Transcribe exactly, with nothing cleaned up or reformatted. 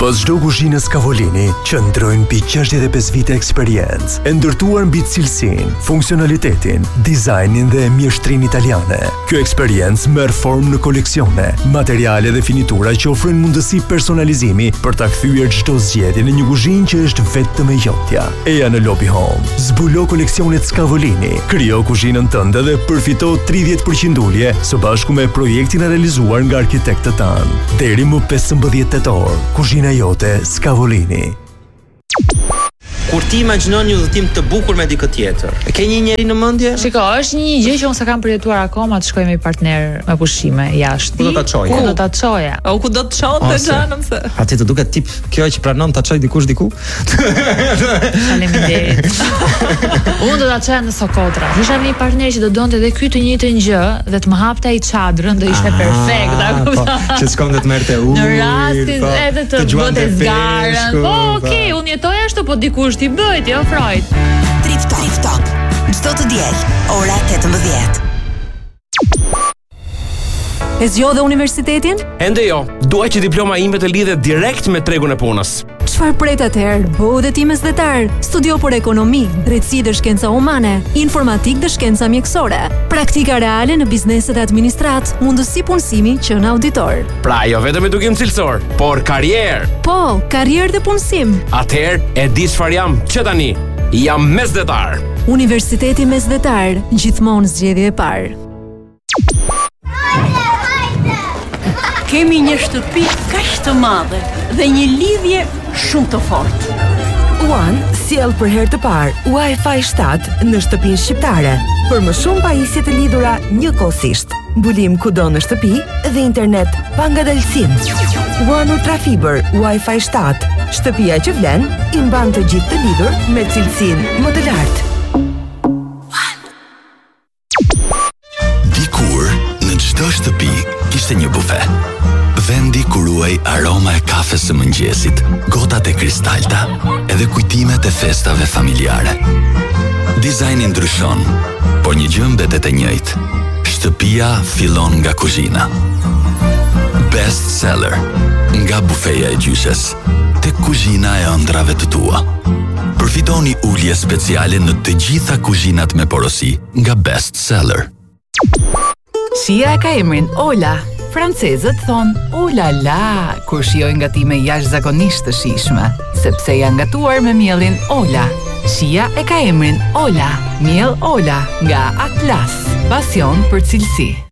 Pas çdo kuzhinë Scavolini qëndrojnë mbi gjashtëdhjetë e pesë vite eksperiencë, e ndërtuar mbi cilësinë, funksionalitetin, dizajnin dhe mjeshtrinë italiane. Kjo eksperiencë merr formë në koleksione, materiale dhe finitura që ofrojnë mundësi personalizimi për ta kthyer çdo zgjedhje në një kuzhinë që është vetëm e jotja. Eja në Lobby Home. Zbulo koleksionet Scavolini, krijo kuzhinën tënde dhe përfito tridhjetë përqind ulje së bashku me projektin e realizuar nga arkitektët tanë. Deri më pesëmbëdhjetë tetor, kuzhina jote Scavolini. Kur ti imagjinon një udhëtim të bukur me dikë tjetër, e ke një njeri në mendje? Shiko, është një gjë që unë s'kam përjetuar akoma, të shkoj me partner me pushime jashtë. Ku do ta çoje? Ku do ta çoja? O ku do të çonte xhanëm se. Atë të duket tip kjo që pranon ta çoj dikush diku? Faleminderit. Unë do ta çoja në Sokotra. Isha me një partner që do donte edhe ky të njëjtën gjë dhe të më hapte ai çadrën, do ishte perfekt, a kupton? Që shkon dhe të merrte ujë. Në rastin edhe të bëte zgarën. Po, okay, unë jetoj ashtu, po dikush ti bëjt, jo frojt. Trip Talk, Trip Talk. Çdo të diel, ora tetëmbëdhjetë. E zgjodhe universitetin? Ende jo, duaj që diploma ime të lidhet direkt me tregun e punës. Çfarë pret atëherë? Bëu dhe ti mesdhetar. Studio për ekonomi, drejtësi dhe shkenca humane, informatik dhe shkenca mjekësore, praktika reale në bizneset e administrat, mundësi punësimi që në auditor. Pra jo vetëm edukim cilësor, por karrierë. Po, karrierë dhe punësim. Atëherë e di çfarë jam që tani. Jam mesdhetar. Universiteti Mesdhetar, gjithmonë zgjedhje e parë. Kemi një shtëpi kaq të madhe dhe një lidhje shumë të fortë. One sjell për herë të parë Wi-Fi shtatë në shtëpinë shqiptare, për më shumë pajisje të lidhura njëkohësisht. Mbulim kudo në shtëpi dhe internet pa ngadalësim. One Ultra Fiber Wi-Fi shtatë, shtëpia që vlen i mban të gjithë të lidhur me cilësinë më të lartë. Dikur në çdo shtëpi kishte një bufe. Vendi ku ruaj aroma e kafes së mëngjesit, gotat e kristalta, edhe kujtimet e festave familjare. Dizajni ndryshon, por një gjë mbetet e njëjtë. Shtëpia fillon nga kuzhina. Best seller, nga bufeja e gjyshes, tek kuzhina e ëndrave të tua. Përfitoni ulje speciale në të gjitha kuzhinat me porosi nga Best Seller. Shija e ka emrin Ola. Francezët thonë "Oh la la" kur shijojnë gatime jashtëzakonisht të shijshme, sepse janë gatuar me mielin Ola. Shija e ka emrin Ola, miell Ola nga Atlas, pasion për cilësi.